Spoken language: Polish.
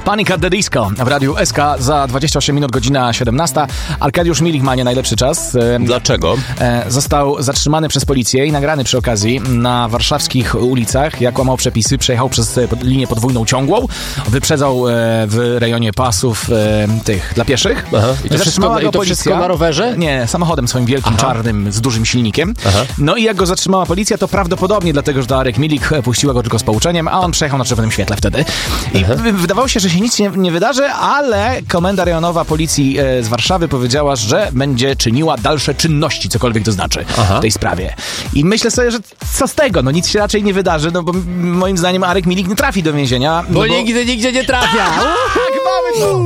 Panic at the Disco w Radiu SK za 28 minut, godzina 17. Arkadiusz Milik ma nie najlepszy czas. Dlaczego? Został zatrzymany przez policję i nagrany przy okazji na warszawskich ulicach, jak łamał przepisy, przejechał przez linię podwójną ciągłą, wyprzedzał w rejonie pasów tych dla pieszych. Aha. I to wszystko na rowerze? Nie, samochodem swoim wielkim, czarnym, z dużym silnikiem. Aha. No i jak go zatrzymała policja, to prawdopodobnie dlatego, że Arek Milik puściła go tylko z pouczeniem, a on przejechał na czerwonym świetle wtedy. I wydawało się, że się nic nie wydarzy, ale komenda rejonowa policji z Warszawy powiedziała, że będzie czyniła dalsze czynności, cokolwiek to znaczy w tej sprawie. I myślę sobie, że co z tego? No nic się raczej nie wydarzy, no bo moim zdaniem Arek Milik nie trafi do więzienia. Bo nigdy nigdzie nie trafia! Tak, mamy to!